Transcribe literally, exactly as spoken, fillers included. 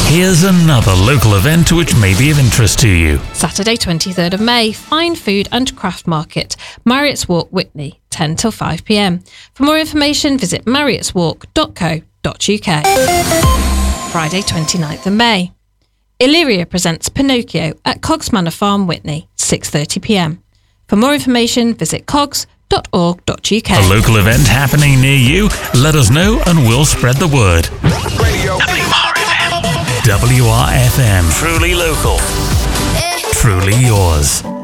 Here's another local event which may be of interest to you. Saturday twenty-third of May, Fine Food and Craft Market, Marriott's Walk, Witney, ten till five p m. For more information, visit marriotts walk dot co dot u k. Friday twenty-ninth of May, Illyria presents Pinocchio at Cogs Manor Farm, Witney, six thirty p m. For more information, visit cogs dot org dot u k. A local event happening near you? Let us know and we'll spread the word. Radio. W R F M. W R F M. Truly local. Truly yours.